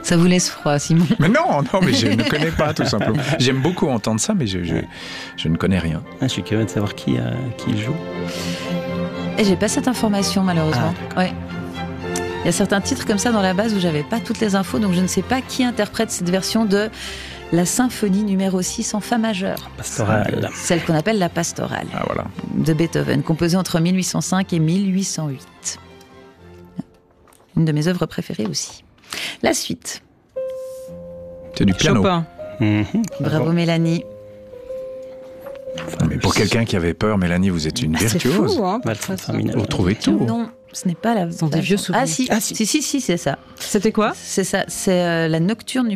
Ça vous laisse froid, Simon? Mais non, mais je ne connais pas, tout simplement. J'aime beaucoup entendre ça, mais je ne connais rien. Je suis curieux de savoir qui joue. Et j'ai pas cette information, malheureusement. Ouais. Il y a certains titres comme ça dans la base où j'avais pas toutes les infos, donc je ne sais pas qui interprète cette version de la symphonie numéro 6 en fa majeur. Pastorale. Celle qu'on appelle la pastorale. Ah voilà. De Beethoven, composée entre 1805 et 1808. Une de mes œuvres préférées aussi. La suite. C'est du piano. Chopin. Bravo Mélanie. Mais pour quelqu'un qui avait peur, Mélanie, vous êtes une virtuose. C'est fou, hein. Vous trouvez tout. Non, ce n'est pas la... Ce sont des vieux souvenirs. Ah si, si, c'est ça. C'était quoi? C'est ça, c'est la nocturne